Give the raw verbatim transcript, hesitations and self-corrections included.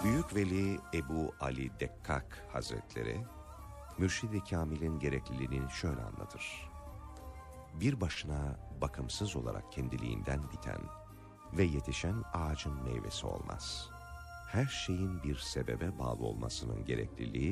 Büyük Veli Ebu Ali Dekkak Hazretleri, Mürşid-i Kamil'in gerekliliğini şöyle anlatır. Bir başına bakımsız olarak kendiliğinden biten ve yetişen ağacın meyvesi olmaz. Her şeyin bir sebebe bağlı olmasının gerekliliği,